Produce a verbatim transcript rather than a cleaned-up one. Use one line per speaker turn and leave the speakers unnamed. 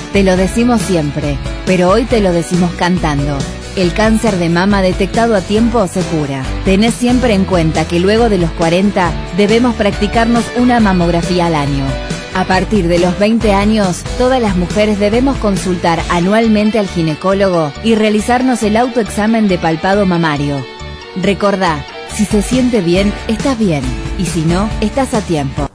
Te lo decimos siempre, pero hoy te lo decimos cantando. El cáncer de mama detectado a tiempo se cura. Tenés siempre en cuenta que luego de los cuarenta debemos practicarnos una mamografía al año. A partir de los veinte años, todas las mujeres debemos consultar anualmente al ginecólogo y realizarnos el autoexamen de palpado mamario. Recordá, si se siente bien, estás bien, y si no, estás a tiempo.